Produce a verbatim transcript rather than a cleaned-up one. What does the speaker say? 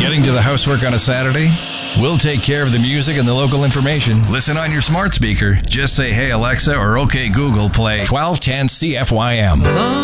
Getting to the housework on a Saturday? We'll take care of the music and the local information. Listen on your smart speaker. Just say, hey, Alexa, or okay, Google, play twelve ten C F Y M.